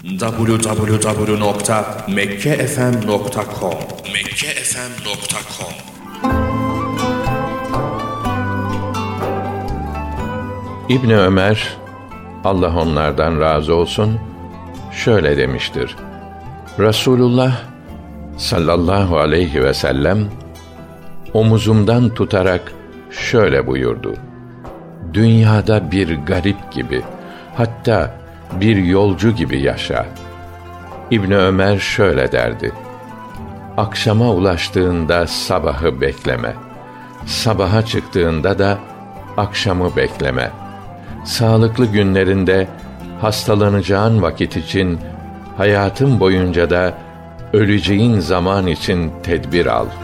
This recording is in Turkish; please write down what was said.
www.mekkefm.com İbni Ömer, Allah onlardan razı olsun, şöyle demiştir: Resulullah sallallahu aleyhi ve sellem omuzumdan tutarak şöyle buyurdu: Dünyada bir garip gibi, hatta bir yolcu gibi yaşa. İbni Ömer şöyle derdi: Akşama ulaştığında sabahı bekleme. Sabaha çıktığında da akşamı bekleme. Sağlıklı günlerinde hastalanacağın vakit için, hayatın boyunca da öleceğin zaman için tedbir al.